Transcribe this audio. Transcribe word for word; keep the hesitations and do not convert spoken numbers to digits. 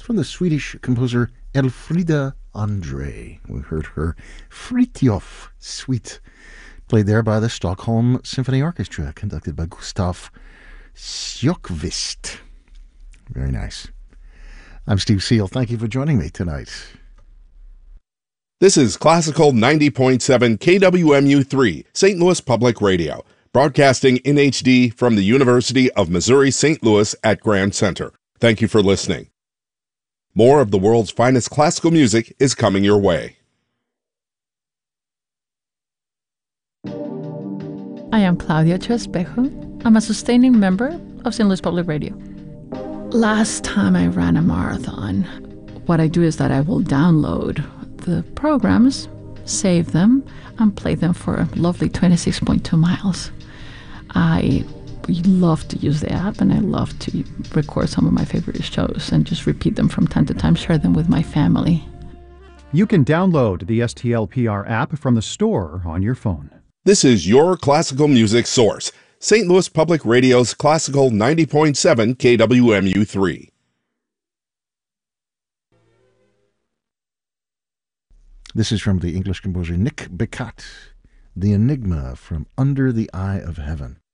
from the Swedish composer Elfrida Andre. We heard her Fritjof Suite, played there by the Stockholm Symphony Orchestra, conducted by Gustav Sjökvist. Very nice. I'm Steve Seal. Thank you for joining me tonight. This is Classical ninety point seven K W M U three, Saint Louis Public Radio, broadcasting in H D from the University of Missouri Saint Louis at Grand Center. Thank you for listening. More of the world's finest classical music is coming your way. I am Claudia Chespejo. I'm a sustaining member of Saint Louis Public Radio. Last time I ran a marathon, what I do is that I will download the programs, save them, and play them for a lovely twenty-six point two miles. I love to use the app, and I love to record some of my favorite shows and just repeat them from time to time, share them with my family. You can download the S T L P R app from the store on your phone. This is your classical music source, Saint Louis Public Radio's Classical ninety point seven K W M U three. This is from the English composer Nick Bekat, The Enigma from Under the Eye of Heaven.